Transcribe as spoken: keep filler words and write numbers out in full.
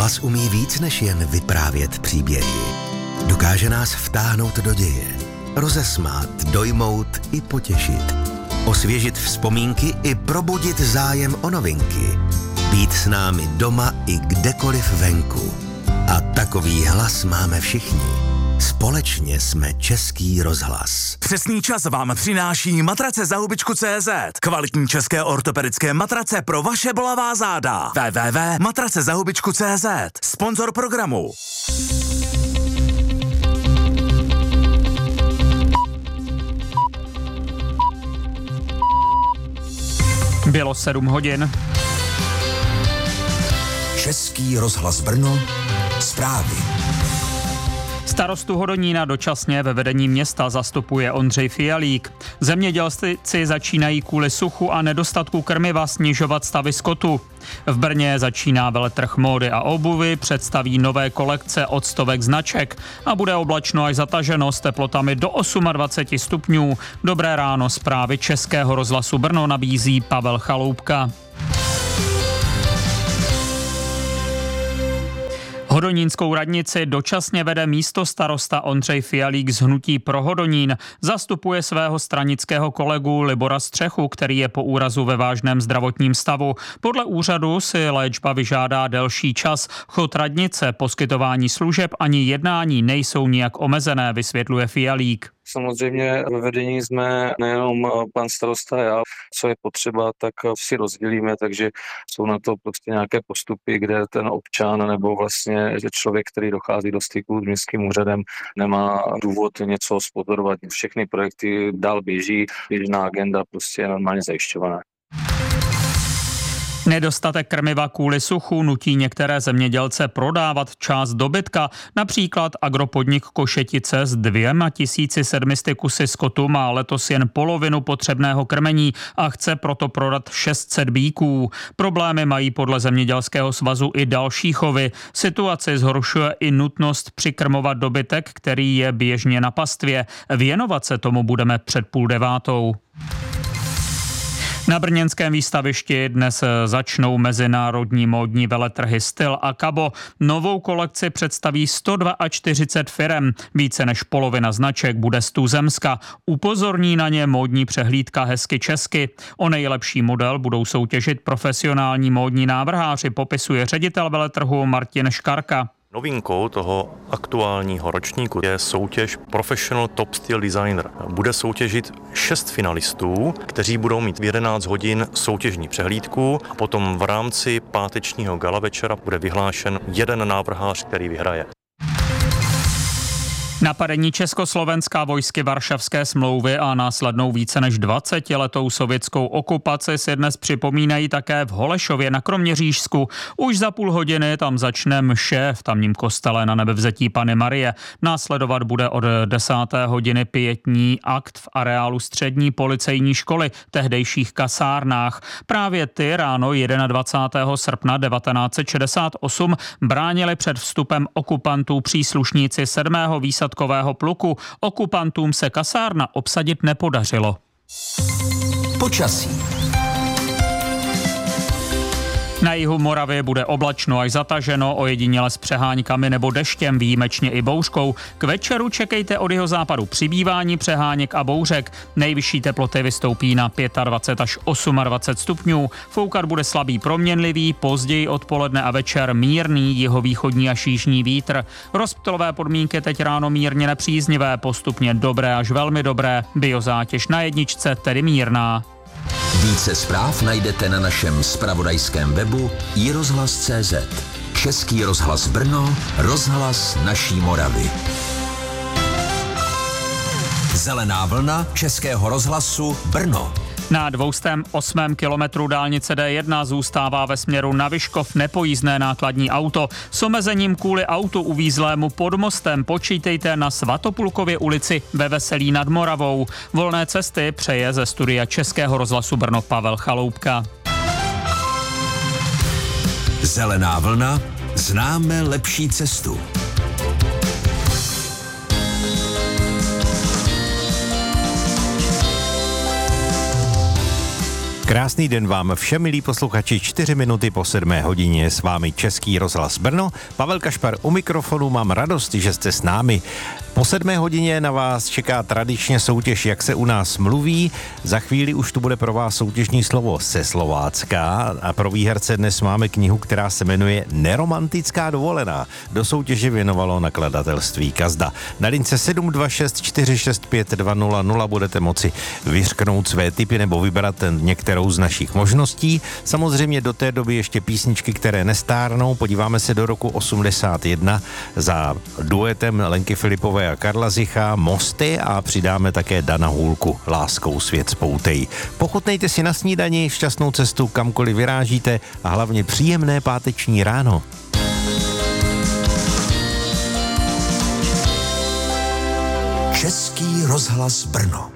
Rozhlas umí víc než jen vyprávět příběhy. Dokáže nás vtáhnout do děje, rozesmát, dojmout i potěšit, osvěžit vzpomínky i probudit zájem o novinky, být s námi doma i kdekoliv venku. A takový hlas máme všichni. Společně jsme Český rozhlas. Přesný čas vám přináší matrace za hubičku tečka cé zet. Kvalitní české ortopedické matrace pro vaše bolavá záda. w w w tečka matrace za hubičku tečka cé zet. Sponzor programu. Bylo sedm hodin. Český rozhlas Brno. Zprávy. Starostu Hodonína dočasně ve vedení města zastupuje Ondřej Fialík. Zemědělci začínají kvůli suchu a nedostatku krmiva snižovat stavy skotu. V Brně začíná veletrh módy a obuvy, představí nové kolekce od stovek značek a bude oblačno až zataženo s teplotami do dvacet osm stupňů. Dobré ráno, zprávy Českého rozhlasu Brno nabízí Pavel Chaloupka. Hodonínskou radnici dočasně vede místostarosta Ondřej Fialík z hnutí Pro Hodonín. Zastupuje svého stranického kolegu Libora Střechu, který je po úrazu ve vážném zdravotním stavu. Podle úřadu si léčba vyžádá delší čas. Chod radnice, poskytování služeb ani jednání nejsou nijak omezené, vysvětluje Fialík. Samozřejmě ve vedení jsme nejenom pan starosta a já, co je potřeba, tak si rozdělíme, takže jsou na to prostě nějaké postupy, kde ten občan nebo vlastně člověk, který dochází do styku s městským úřadem, nemá důvod něco spozorovat. Všechny projekty dál běží, běžná agenda prostě je normálně zajišťovaná. Nedostatek krmiva kvůli suchu nutí některé zemědělce prodávat část dobytka. Například agropodnik Košetice s dvěma tisíci sedmisty kusy skotu má letos jen polovinu potřebného krmení a chce proto prodat šest set býků. Problémy mají podle zemědělského svazu i další chovy. Situaci zhoršuje i nutnost přikrmovat dobytek, který je běžně na pastvě. Věnovat se tomu budeme před půl devátou. Na brněnském výstavišti dnes začnou mezinárodní módní veletrhy Styl a Kabo. Novou kolekci představí sto čtyřicet dva firem. Více než polovina značek bude z tuzemska. Upozorní na ně módní přehlídka Hezky česky. O nejlepší model budou soutěžit profesionální módní návrháři, popisuje ředitel veletrhu Martin Škarka. Novinkou toho aktuálního ročníku je soutěž Professional Top Style Designer. Bude soutěžit šest finalistů, kteří budou mít v jedenáct hodin soutěžní přehlídku a potom v rámci pátečního gala večera bude vyhlášen jeden návrhář, který vyhraje. Napadení Československa, vojsky Varšavské smlouvy a následnou více než dvacetiletou sovětskou okupaci si dnes připomínají také v Holešově na Kroměřížsku. Už za půl hodiny tam začne mše v tamním kostele na Nebevzetí Panny Marie. Následovat bude od desáté hodiny pietní akt v areálu střední policejní školy, tehdejších kasárnách. Právě ty ráno dvacátého prvního srpna devatenáct set šedesát osm bránili před vstupem okupantů příslušníci sedmého výsadkového pluku. Okupantům se kasárna obsadit nepodařilo. Počasí. Na jihu Moravy bude oblačno až zataženo, ojediněle s přeháňkami nebo deštěm, výjimečně i bouřkou. K večeru čekejte od jihozápadu přibývání přeháněk a bouřek. Nejvyšší teploty vystoupí na dvacet pět až dvacet osm stupňů. Foukat bude slabý proměnlivý, později odpoledne a večer mírný jihovýchodní až jižní vítr. Rozptylové podmínky teď ráno mírně nepříznivé, postupně dobré až velmi dobré. Biozátěž na jedničce, tedy mírná. Více zpráv najdete na našem zpravodajském webu i rozhlas tečka cé zet. Český rozhlas Brno, rozhlas naší Moravy. Zelená vlna Českého rozhlasu Brno. Na dvoustém osmém kilometru dálnice D jedna zůstává ve směru na Vyškov nepojízdné nákladní auto. S omezením kvůli autu uvízlému pod mostem počítejte na Svatopulkově ulici ve Veselí nad Moravou. Volné cesty přeje ze studia Českého rozhlasu Brno Pavel Chaloupka. Zelená vlna, známe lepší cestu. Krásný den vám všem, milí posluchači, čtyři minuty po sedmé hodině s vámi Český rozhlas Brno. Pavel Kašpar u mikrofonu, mám radost, že jste s námi. Po sedmé hodině na vás čeká tradičně soutěž Jak se u nás mluví. Za chvíli už tu bude pro vás soutěžní slovo se Slovácka a pro výherce dnes máme knihu, která se jmenuje Neromantická dovolená. Do soutěže věnovalo nakladatelství Kazda. Na lince sedm dva šest čtyři šest pět dva nula nula budete moci vyřknout své tipy nebo vybrat některou z našich možností. Samozřejmě do té doby ještě písničky, které nestárnou. Podíváme se do roku osmdesát jedna za duetem Lenky Filipové a Karla Zicha Mosty a přidáme také Dana Hůlku Láskou svět spoutej. Pochutnejte si na snídani, šťastnou cestu kamkoliv vyrážíte a hlavně příjemné páteční ráno. Český rozhlas Brno.